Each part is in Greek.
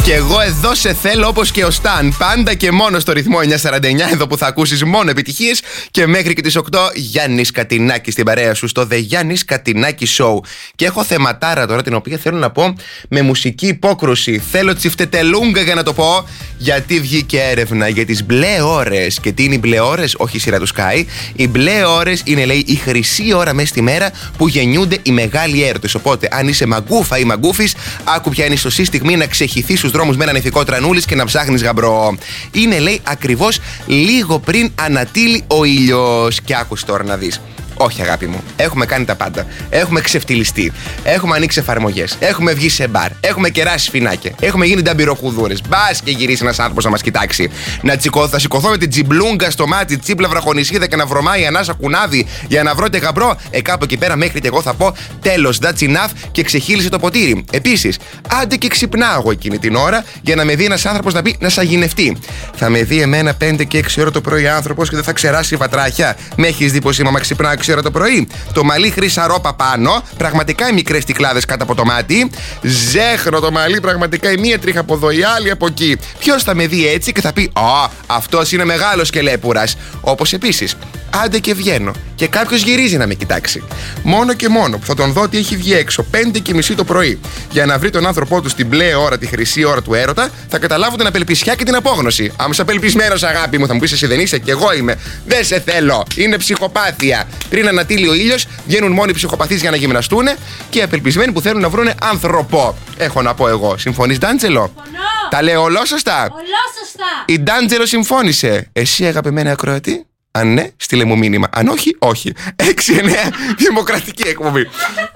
Και εγώ εδώ σε θέλω όπως και ο Σταν. Πάντα και μόνο στο ρυθμό 949, εδώ που θα ακούσεις μόνο επιτυχίες. Και μέχρι και τις 8, Γιάννης Κατινάκης στην παρέα σου στο The Γιάννης Κατινάκη Show. Και έχω θεματάρα τώρα, την οποία θέλω να πω με μουσική υπόκρουση. Θέλω τσιφτετελούγκα για να το πω, γιατί βγήκε έρευνα για τις μπλε ώρες. Και τι είναι οι μπλε ώρες? Όχι η σειρά του Sky. Οι μπλε ώρες είναι, λέει, η χρυσή ώρα μέσα στη μέρα που γεννιούνται οι μεγάλοι έρωτες. Οπότε, αν είσαι μαγκούφα ή μαγκούφης, άκου ποια είναι η σωστή στιγμή να ξεχυθεί στους δρόμους με έναν ηθικό τρανούλης και να ψάχνεις γαμπρό. Είναι, λέει, ακριβώς λίγο πριν ανατείλει ο ήλιος. Και άκουσε τώρα να δεις. Όχι, αγάπη μου. Έχουμε κάνει τα πάντα. Έχουμε ξεφτυλιστεί. Έχουμε ανοίξει εφαρμογές. Έχουμε βγει σε μπαρ. Έχουμε κεράσει σφινάκια. Έχουμε γίνει νταμπυροκουδούρες. Μπας και γυρίσει ένας άνθρωπος να μας κοιτάξει. Θα σηκωθώ με την τζιμπλούγκα στο μάτι, τσίπλα βραχονισίδα και να βρωμάει ανάσα κουνάδι για να βρω γαμπρό. Κάπου εκεί πέρα μέχρι και εγώ θα πω τέλος, that's enough και ξεχύλισε το ποτήρι. Επίσης, άντε και ξυπνάω εκείνη την ώρα για να με δει ένας άνθρωπος να πει να σαγηνευτεί. Θα με δει εμένα 5 και 6 ώρα το πρωί άνθρωπος και δεν θα ξεράσει βατράχια. Με έχεις δει πως είμαι άμα ξυπνάω 6 ώρα το πρωί? Το μαλλί χρυσαρόπα πάνω, πραγματικά οι μικρές τυκλάδες κάτω από το μάτι. Ζέχνο το μαλλί, πραγματικά η μία τρίχα από εδώ, η άλλη από εκεί. Ποιος θα με δει έτσι και θα πει αυτός είναι μεγάλος κελέπουρας? Όπως επίσης, άντε και βγαίνω και κάποιος γυρίζει να με κοιτάξει. Μόνο και μόνο που θα τον δω ότι έχει βγει έξω 5:30 το πρωί για να βρει τον άνθρωπό του στην μπλε ώρα, τη χρυσή ώρα του έρωτα, θα καταλάβω την απελπισιά και την απόγνωση. Αν είσαι απελπισμένος, αγάπη μου, θα μου πεις εσύ δεν είσαι, και εγώ είμαι. Δεν σε θέλω. Είναι ψυχοπάθεια. Πριν ανατείλει ο ήλιος, βγαίνουν μόνοι ψυχοπαθείς για να γυμναστούν και απελπισμένοι που θέλουν να βρουν άνθρωπο. Έχω να πω εγώ. Συμφωνείς, Ντάντζελο? Συμφωνώ. Τα λέω ολόσωστα? Ολόσωστα. Η Ντάντζελο συμφώνησε. Εσύ, αγαπημένη ακροατή? Αν ναι, στείλε μου μήνυμα. Αν όχι, όχι. 6-9, δημοκρατική εκπομπή.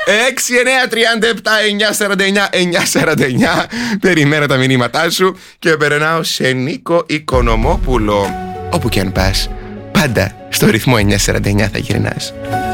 6-9-37-949-949. Περιμένω τα μηνύματά σου και περνάω σε Νίκο Οικονομόπουλο. Όπου και αν πας, πάντα στο ρυθμό 949 θα γυρνάς.